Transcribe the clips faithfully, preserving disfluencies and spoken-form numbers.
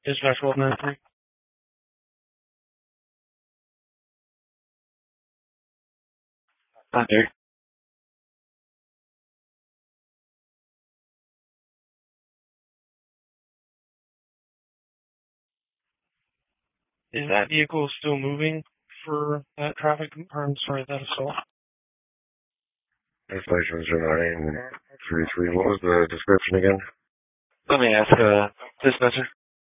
Dispatch twelve nine three. Not there. Is that vehicle still moving for that traffic, or I'm sorry, that assault? Dispatch nine three three. What was the description again? Let me ask, uh, dispatcher.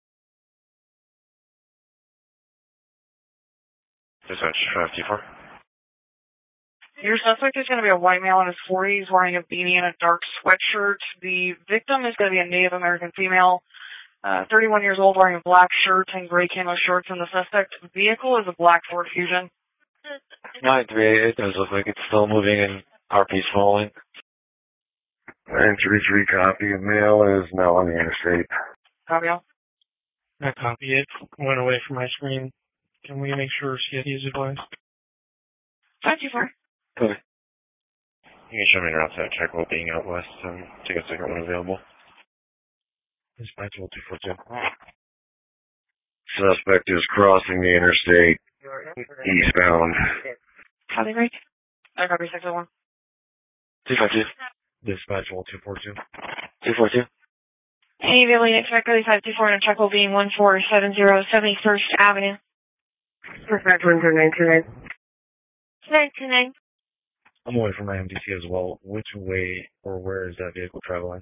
Dispatch five two four. Your suspect is going to be a white male in his forties wearing a beanie and a dark sweatshirt. The victim is going to be a Native American female, uh, thirty-one years old, wearing a black shirt and gray camo shorts, and the suspect vehicle is a black Ford Fusion. nine three eight, it does look like it's still moving and R P's falling. nine three three, copy. Male is now on the interstate. Copy all. I copy it. Went away from my screen. Can we make sure C S D is advised? five two four. Okay. You can show me around that check while being out west and take a second one available. Dispatch two four two. Suspect is crossing the interstate eastbound. Copy, right? I copy six oh one. two five two. Dispatch two four two. two four two. Any available check five two four and a check will be one four seven zero seventy-first Avenue. Dispatch one zero nine two nine. nine two nine. I'm away from my M D C as well. Which way or where is that vehicle traveling?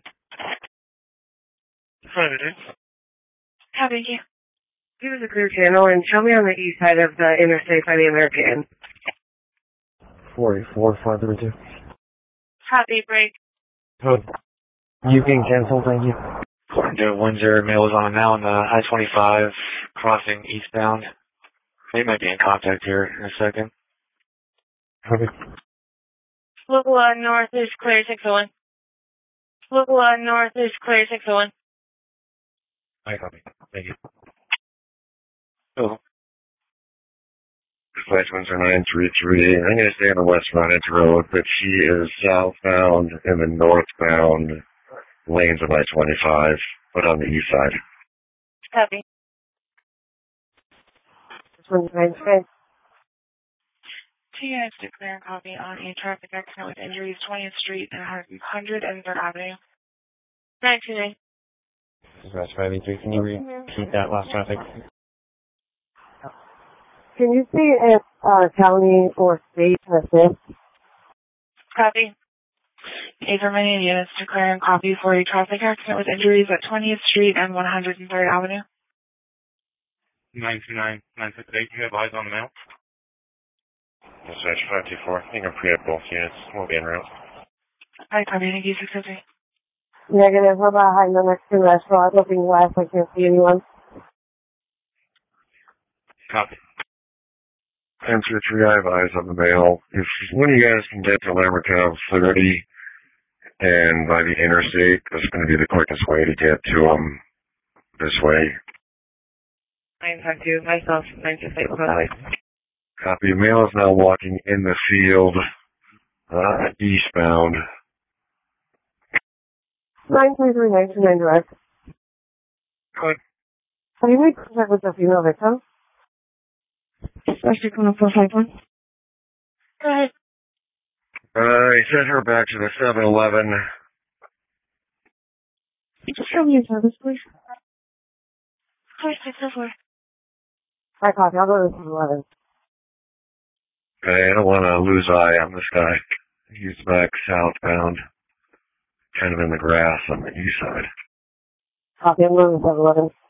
Front of it. Copy you. Give us a clear channel and show me on the east side of the interstate by the American. four eight four five three two. Copy, break. Code. You can cancel, thank you. The one zero male is on now on the I twenty-five crossing eastbound. They might be in contact here in a second. Copy. Local uh, north is clear six oh one. Local uh, north is clear six oh one. I copy. Thank you. Oh. Dispatch one zero nine three three. I'm going to stay on the west frontage road, but she is southbound in the northbound lanes of I twenty-five, but on the east side. Copy. one nine five. Two units to clear and copy on a traffic accident with injuries, twentieth Street and one hundred and third Avenue. nine two nine. Dispatch five eight three. Can you repeat that last traffic? Can you see if uh, county or state assists? Copy. Eight remaining units to clear and copy for a traffic accident with injuries at twentieth Street and one hundred and third Avenue. nine two nine nine six eight. You have eyes on the mail? Dispatch five two four. You can pre-up both units. We'll be en route. I copy. Thank you, six oh three. Negative. We're behind the next to restaurant. Looking west. I can't see anyone. Copy. Answer three, I have eyes on the mail. If one of you guys can get to Lamertown thirty and by the interstate, that's going to be the quickest way to get to them this way. I impact you myself. nine two eight. Bye. Copy. Mail is now walking in the field, uh, eastbound. nine three three nine two nine direct. Good. Have you made contact with the female victim? Dispatch one four five one. Go ahead. Uh, I sent her back to the seven eleven. Just show me your service, please. Hi, six oh four. I copy. I'll go to the seven eleven. Okay, I don't want to lose eye on this guy. He's back southbound, kind of in the grass on the east side. Copy. I'm going to the seven eleven.